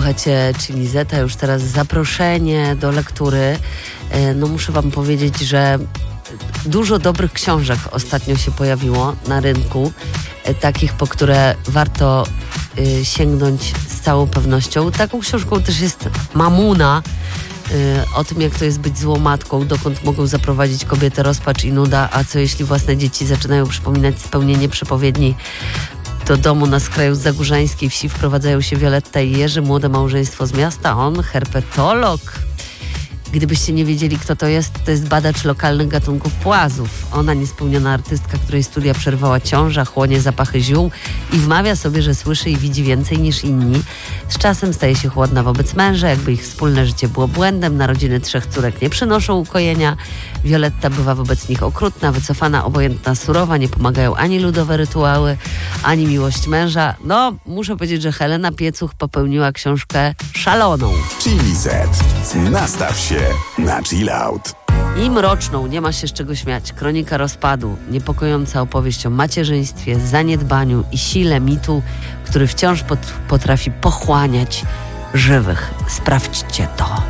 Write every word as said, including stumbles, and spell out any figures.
Słuchajcie, Chili Zeta, już teraz zaproszenie do lektury. No muszę wam powiedzieć, że dużo dobrych książek ostatnio się pojawiło na rynku, takich, po które warto y, sięgnąć z całą pewnością. Taką książką też jest Mamuna, y, o tym, jak to jest być złą matką, dokąd mogą zaprowadzić kobietę rozpacz i nuda, a co jeśli własne dzieci zaczynają przypominać spełnienie przepowiedni. Do domu na skraju zagórzańskiej wsi wprowadzają się Wioletta i Jerzy, młode małżeństwo z miasta, on herpetolog. Gdybyście nie wiedzieli, kto to jest, to jest badacz lokalnych gatunków płazów. Ona niespełniona artystka, której studia przerwała ciąża, chłonie zapachy ziół i wmawia sobie, że słyszy i widzi więcej niż inni. Z czasem staje się chłodna wobec męża, jakby ich wspólne życie było błędem. Narodziny trzech córek nie przynoszą ukojenia. Wioletta bywa wobec nich okrutna, wycofana, obojętna, surowa. Nie pomagają ani ludowe rytuały, ani miłość męża. No, muszę powiedzieć, że Helena Piecuch popełniła książkę szaloną. Chili Z. Nastaw się na chill out. I mroczną, nie ma się z czego śmiać. Kronika rozpadu, niepokojąca opowieść o macierzyństwie, zaniedbaniu i sile mitu, który wciąż pot- potrafi pochłaniać żywych. Sprawdźcie to.